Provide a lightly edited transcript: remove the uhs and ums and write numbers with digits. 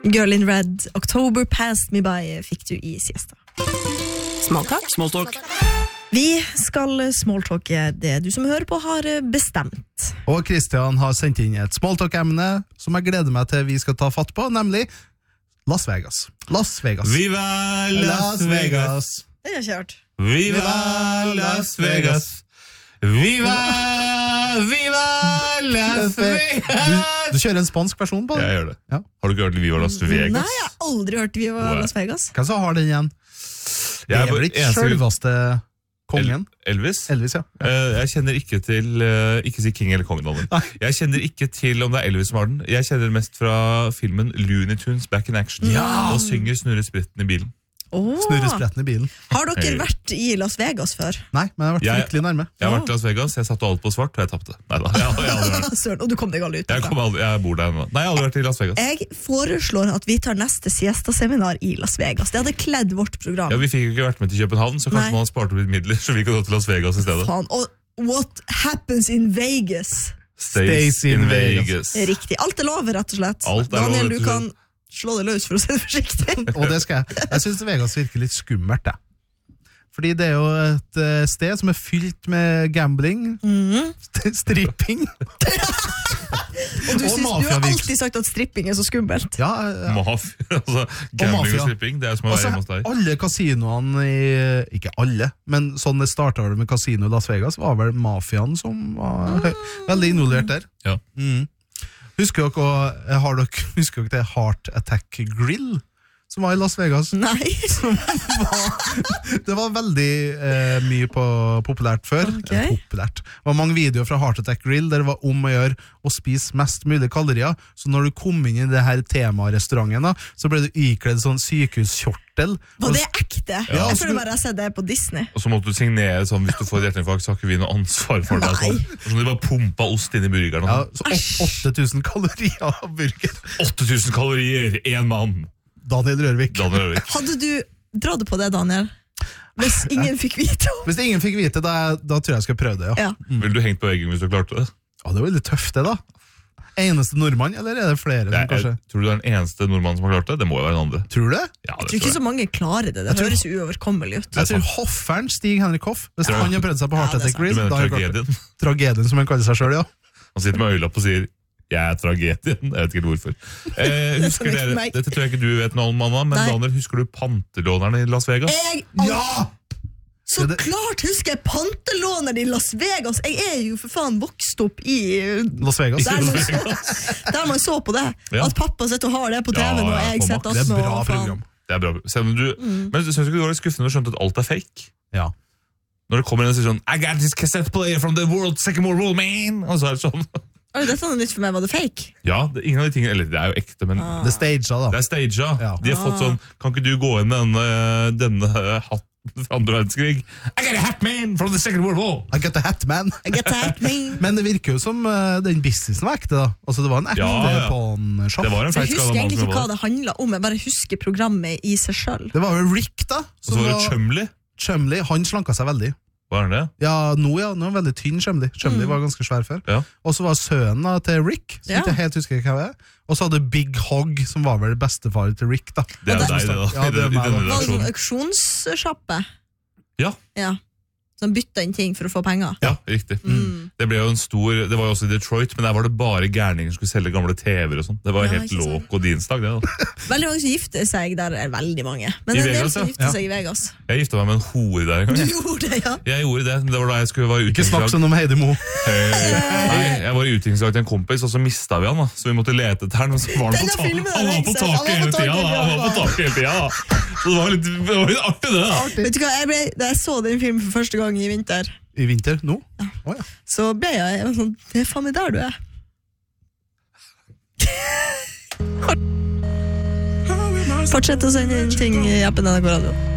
Girl in Red, October Passed Me By fikk du i siesta. Smalltalk. Vi skal smalltalke det du som hører på har bestemt. Og Christian har sendt inn et smalltalk-emne som jeg gleder meg til vi skal ta fatt på, nemlig Las Vegas. Viva Las Vegas. Det har jeg ikke hørt. Viva Las Vegas. Viva Las Vegas. Du kjører en spansk versjon på det? Jeg gjør det. Ja. Har du ikke hørt Viva Las Vegas? Nei, jeg har aldri hørt Viva Las Vegas. Hvem som har den igjen? Det er vel ikke selveste kongen? Elvis? Elvis, ja. Jeg kjenner ikke til ikke si King eller kongen. Jeg kjenner ikke til om det er Elvis som har den. Jeg kjenner mest fra filmen Looney Tunes Back in Action. Og synger Snurre Spritten i bilen. Snurrespretten i bilen. Har dere vært i Las Vegas før? Nei, men jeg har vært fryktelig nærme. Jeg har vært i Las Vegas, jeg satte alt på svart, og jeg tappte. Neida, jeg har aldri vært. Søren, og du kom deg aldri ut. Jeg bor der nå. Nei, jeg har aldri vært i Las Vegas. Jeg foreslår at vi tar neste siesta-seminar i Las Vegas. Det hadde kledd vårt program. Ja, vi fikk ikke vært med til København, så kanskje man sparte opp litt midler, så vi kan gå til Las Vegas i stedet. Faen, og what happens in Vegas? Stays in Vegas. Riktig, alt er lov, rett og slett. Alt er Daniel, lov, du kan slå det løs for å se det forsiktig. Og det skal jeg. Jeg synes Vegas virker litt skummelt, det. Fordi det er jo et sted som er fylt med gambling, stripping. Og du har alltid sagt at stripping er så skummelt. Ja, Mafia, altså gambling og stripping, det er som å være hjemme hos deg. Alle kasinoene ikke alle, men sånn det startet med kasino i Las Vegas, var vel mafiaen som var veldig involvert der. Ja. Husker dere det Heart Attack Grill som var i Las Vegas? Nei. Det var veldig mye populært før. Okay. Populært. Det var mange videoer fra Heart Attack Grill der det var om å gjøre å spise mest mulig kalorier. Så når du kom inn i det her temarestauranten, så ble du ikledd sånn sykehuskjortel. Var det ekte? Ja, jeg føler bare jeg har sett det på Disney. Og så måtte du signere sånn, hvis du får hjerteinfarkt, så har ikke vi noe ansvar for det. Sånn, de bare pumpa ost inn i burgeren. Ja, så 8000 kalorier av burger. 8000 kalorier, en mann. Daniel Rørvik. Hadde du dratt på det, Daniel? Hvis ingen fikk vite om. Hvis ingen fikk vite, da tror jeg skal prøve det, ja. Vil du hengt på veggen hvis du klarte det? Ja, det var veldig tøft det da. Eneste nordmann, eller er det flere som kanskje? Tror du det er den eneste nordmann som har klart det? Det må jo være den andre. Tror du det? Ja, jeg tror ikke så mange klarer det. Det høres uoverkommelig ut. Jeg tror Hofferen, Stig Henrik Hoff, hvis han har prøvd seg på Heart Attack Grill, du mener tragedien? Tragedien som han kaller seg selv, ja. Han sitter med øyelapp og sier jeg er tragedien, jeg vet ikke hvorfor. Husker dere, dette tror jeg ikke du vet noe om, Anna, men Daniel, husker du pantelånerne i Las Vegas? Ja! Så klart husker jeg pantelånerne i Las Vegas. Jeg er jo for faen vokst opp i Las Vegas. Der man så på det. At pappa sitter og har det på TV-en, og jeg sitter det er bra program. Det er bra. Men synes du ikke det var litt skuffende å skjønne at alt er fake? Ja. Når det kommer inn og sier sånn I got this cassette player from the Second World War, man! Og så er det sånn. Dette er noe nytt for meg, var det fake? Ja, ingen av de tingene, eller det er jo ekte, men det er staged da. Det er staged, ja. De har fått sånn, kan ikke du gå inn med denne hatten fra andre verdenskrig? I got a hat man from the Second World War! I got a hat man. Men det virker jo som den businessen var ekte da. Altså det var en ekte pawn-shop. Det var en jeg husker egentlig ikke hva det handlet om, jeg bare husker programmet i seg selv. Det var jo Rick da. Og så var det Chumley. Chumley, han slanka seg veldig. Var han det? Ja, nå er han veldig tynn, Chumley. Chumley var ganske svær før. Ja. Og så var sønnen til Rick, som ikke helt husker hva det er. Og så hadde Big Hog, som var vel bestefar til Rick da. Det er jo deg, det da. Ja, det er meg, da. Var det sånn auksjonssjappe? Ja. Som bytta inn ting for å få penger. Ja, riktig. Det ble jo en stor, det var jo også i Detroit, men der var det bare gærninger som skulle selge gamle TV-er og sånn. Det var helt låk og dinsdag, det da. Veldig mange som gifter seg der, veldig mange. Men en del som gifter seg i Vegas. Jeg giftet meg med en hore der en gang. Du gjorde det, ja? Jeg gjorde det, det var da jeg skulle være Ikke snakk sånn om Heidi Mo. Nei, jeg var i utviklingsdag til en kompis, og så mistet vi han da. Så vi måtte lete etter han, og så var han på taket hele tiden. Så det var litt artig det da. Vet du hva, da jeg så den filmen for første gang i vinter. I vinter? Nå? Ja. Så ble jeg sånn, det er faen meg der du er. Fortsett å sende inn ting i appen NRK Radio.